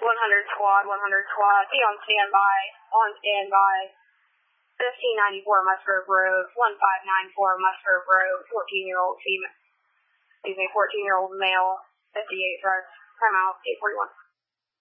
squad, 100 squad, be on standby, 1594 Musgrove Road, 1594 Musgrove Road, 14-year-old male, 58 drugs, time out, 841.